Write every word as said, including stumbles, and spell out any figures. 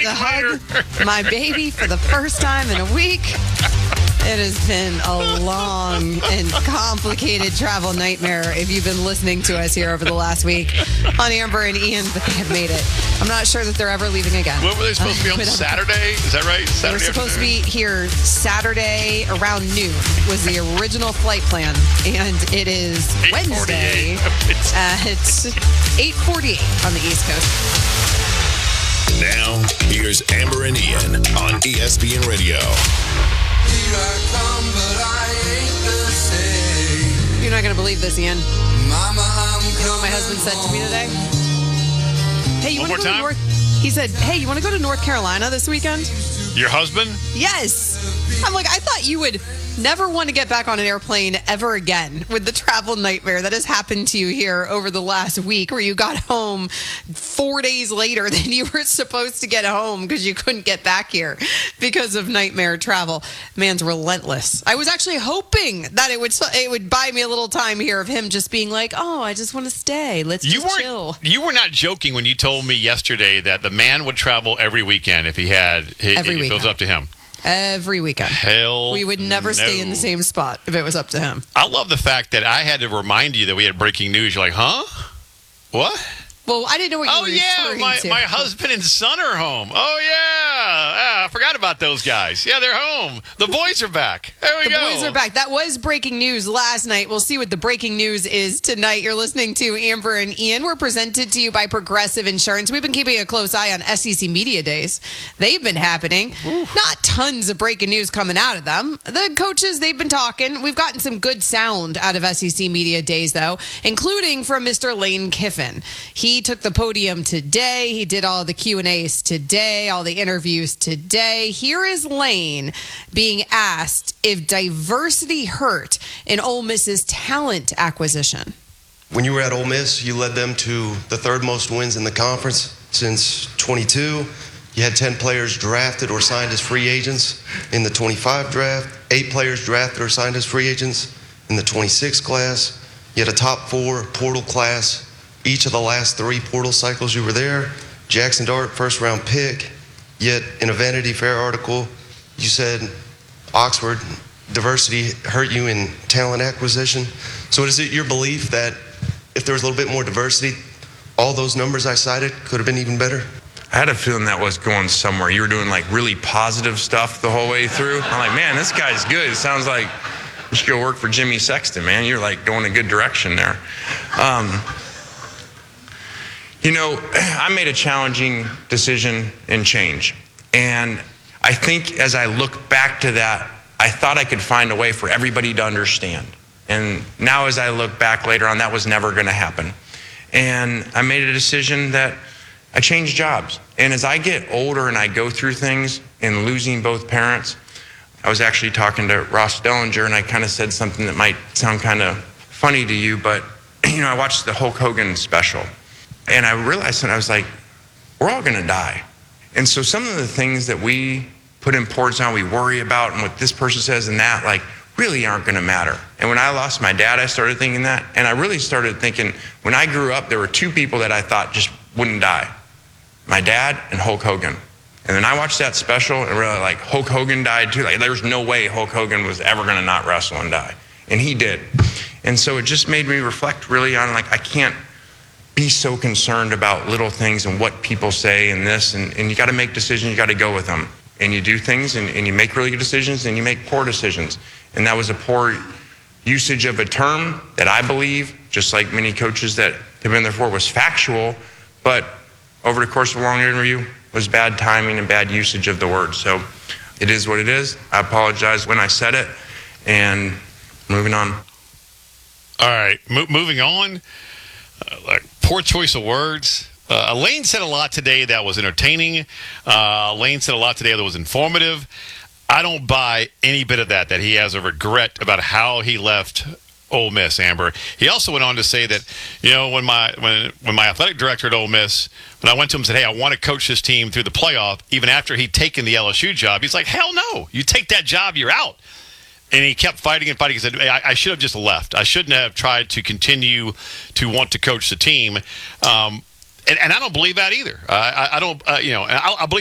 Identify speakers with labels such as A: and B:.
A: get to hug my baby for the first time in a week. It has been a long and complicated travel nightmare if you've been listening to us here over the last week on Amber and Ian, but they have made it. I'm not sure that they're ever leaving again.
B: What were they supposed to be on Saturday? Is that right?
A: They were
B: Saturday
A: supposed
B: afternoon?
A: to be here Saturday around noon was the original flight plan, and it is Wednesday at eight forty-eight on the East Coast.
C: Now, here's Amber and Ian on E S P N Radio.
D: Here I come, but I ain't the same.
A: You're not going to believe this, Ian.
D: Mama, I'm
A: You know what my husband said to me today? Hey, you
B: One
A: want to
B: more
A: go
B: time?
A: to North? He said, "Hey, you want to go to North Carolina this weekend?"
B: Your husband?
A: Yes. I'm like, I thought you would never want to get back on an airplane ever again with the travel nightmare that has happened to you here over the last week, where you got home four days later than you were supposed to get home because you couldn't get back here because of nightmare travel. Man's relentless. I was actually hoping that it would it would buy me a little time here of him just being like, "Oh, I just want to stay. Let's
B: You
A: just
B: weren't.
A: chill."
B: You were not joking when you told me yesterday that the man would travel every weekend if he had. If
A: Every
B: it was
A: weekend.
B: up to him.
A: Every weekend.
B: Hell,
A: We would never
B: no.
A: stay in the same spot if it was up to him.
B: I love the fact that I had to remind you that we had breaking news. You're like, huh? What?
A: Well, I didn't know what you
B: Oh
A: were
B: yeah,
A: referring
B: my,
A: to.
B: my husband and son are home. Oh yeah. Ah, I forgot about those guys. Yeah, they're home. The boys are back. There we
A: The
B: go.
A: boys are back. That was breaking news last night. We'll see what the breaking news is tonight. You're listening to Amber and Ian. We're presented to you by Progressive Insurance. We've been keeping a close eye on S E C Media Days. They've been happening. Not tons of breaking news coming out of them. The coaches, they've been talking. We've gotten some good sound out of S E C Media Days, though, including from Mister Lane Kiffin. He took the podium today. He did all the Q and A's today, all the interviews today. Here is Lane being asked if diversity hurt in Ole Miss's talent acquisition.
E: When you were at Ole Miss, you led them to the third most wins in the conference since twenty-two. You had ten players drafted or signed as free agents in the twenty-five draft, eight players drafted or signed as free agents in the twenty-six class. You had a top four portal class each of the last three portal cycles you were there. Jackson Dart, first round pick. Yet in a Vanity Fair article, you said Oxford diversity hurt you in talent acquisition. So is it your belief that if there was a little bit more diversity, all those numbers I cited could have been even better?
F: I had a feeling that was going somewhere. You were doing like really positive stuff the whole way through. I'm like, man, this guy's good. It sounds like you should go work for Jimmy Sexton, man. You're like going a good direction there. Um, you know, I made a challenging decision and change. And I think as I look back to that, I thought I could find a way for everybody to understand. And now as I look back later on, that was never going to happen. And I made a decision that I changed jobs. And as I get older and I go through things and losing both parents, I was actually talking to Ross Dellinger and I kind of said something that might sound kind of funny to you, but you know, I watched the Hulk Hogan special and I realized, and I was like, we're all going to die. And so some of the things that we put importance on, we worry about and what this person says and that, like really aren't going to matter. And when I lost my dad, I started thinking that. And I really started thinking, when I grew up, there were two people that I thought just wouldn't die. My dad and Hulk Hogan. And then I watched that special and really like Hulk Hogan died too. Like there's no way Hulk Hogan was ever going to not wrestle and die. And he did. And so it just made me reflect really on like, I can't be so concerned about little things and what people say and this. And, and you got to make decisions. You got to go with them. And you do things and, and you make really good decisions and you make poor decisions. And that was a poor usage of a term that I believe, just like many coaches that have been there for, was factual. But over the course of a long interview, was bad timing and bad usage of the word. So it is what it is. I apologize when I said it, and moving on.
B: All right, Mo- moving on. Uh, like poor choice of words. Uh, Lane said a lot today that was entertaining. Uh, Lane said a lot today that was informative. I don't buy any bit of that, that he has a regret about how he left Ole Miss, Amber. He also went on to say that, you know, when my when when my athletic director at Ole Miss, when I went to him and said, hey, I want to coach this team through the playoff, even after he'd taken the L S U job, he's like, hell no. You take that job, you're out. And he kept fighting and fighting. He said, I, I should have just left. I shouldn't have tried to continue to want to coach the team. Um, and, and I don't believe that either. Uh, I, I don't, uh, you know, and I, I believe